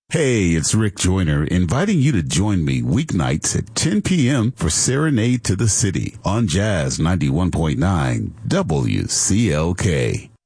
Hey, it's Rick Joyner inviting you to join me weeknights at 10 p.m. for Serenade to the City on Jazz 91.9 WCLK.